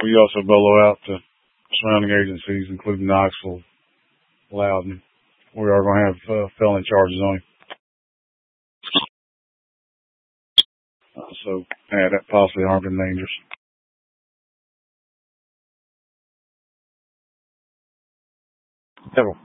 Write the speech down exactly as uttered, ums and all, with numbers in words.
we also bolo out to surrounding agencies, including Knoxville, Loudon. We are going to have uh, felony charges on him. Uh, so, yeah, that possibly armed and dangerous. Several.